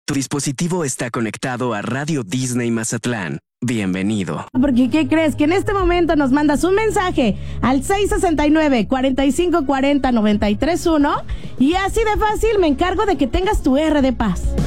Tu dispositivo está conectado a Radio Disney Mazatlán. Bienvenido. Porque, ¿qué crees? Que en este momento nos mandas un mensaje al 669-4540-931 y así de fácil me encargo de que tengas tu R de paz.